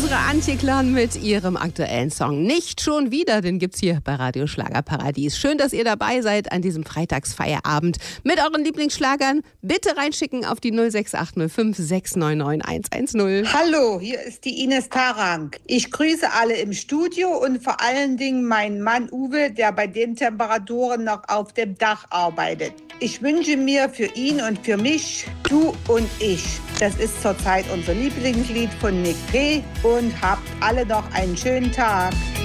unsere Antje Klan mit ihrem aktuellen Song Nicht schon wieder, den gibt's hier bei Radio Schlagerparadies. Schön, dass ihr dabei seid an diesem Freitagsfeierabend mit euren Lieblingsschlagern. Bitte reinschicken auf die 06805 699 110. Hallo, hier ist die Ines Tarang. Ich grüße alle im Studio und vor allen Dingen meinen Mann Uwe, der bei den Temperaturen noch auf dem Dach arbeitet. Ich wünsche mir für ihn und für mich Du und Ich. Das ist zurzeit unser Lieblingslied von Nick P. Und habt alle noch einen schönen Tag.